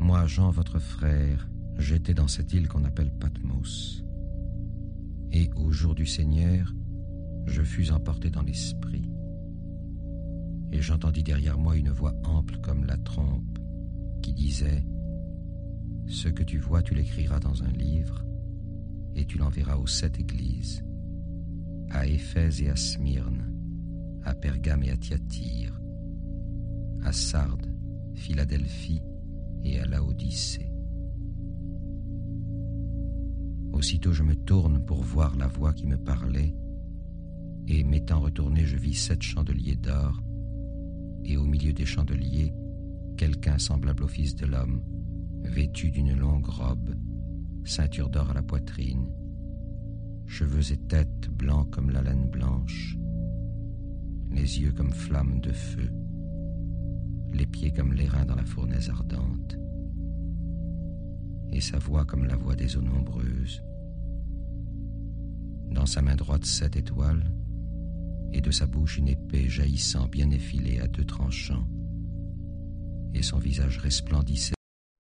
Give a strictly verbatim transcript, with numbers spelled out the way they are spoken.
Moi, Jean, votre frère, j'étais dans cette île qu'on appelle Patmos. Et au jour du Seigneur, je fus emporté dans l'esprit. Et j'entendis derrière moi une voix ample comme la trompe, qui disait « Ce que tu vois, tu l'écriras dans un livre, et tu l'enverras aux sept églises, à Éphèse et à Smyrne, à Pergame et à Thyatire, à Sardes, Philadelphie et à Laodicée. » Aussitôt je me tourne pour voir la voix qui me parlait, et m'étant retourné, je vis sept chandeliers d'or, et au milieu des chandeliers, quelqu'un semblable au Fils de l'homme, vêtu d'une longue robe, ceinture d'or à la poitrine, cheveux et tête blancs comme la laine blanche, les yeux comme flammes de feu, les pieds comme l'airain dans la fournaise ardente, et sa voix comme la voix des eaux nombreuses. Dans sa main droite sept étoiles, et de sa bouche une épée jaillissant bien effilée à deux tranchants, et son visage resplendissait